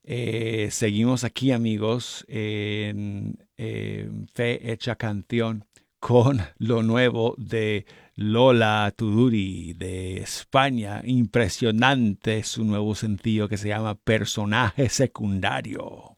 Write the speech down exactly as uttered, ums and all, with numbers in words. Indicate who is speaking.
Speaker 1: Eh, seguimos aquí, amigos, en, en Fe Hecha Canción con lo nuevo de Lola Tuduri de España. Impresionante su nuevo sencillo que se llama Personaje Secundario.